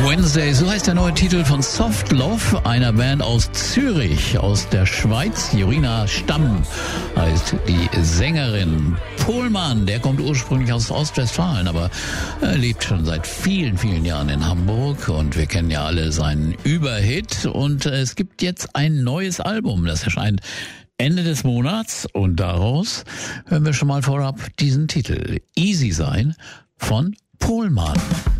Wednesday, so heißt der neue Titel von Soft Love, einer Band aus Zürich, aus der Schweiz. Jorina Stamm heißt die Sängerin. Pohlmann, der kommt ursprünglich aus Ostwestfalen, aber lebt schon seit vielen, vielen Jahren in Hamburg und wir kennen ja alle seinen Überhit und es gibt jetzt ein neues Album, das erscheint Ende des Monats und daraus hören wir schon mal vorab diesen Titel. Easy sein von Pohlmann.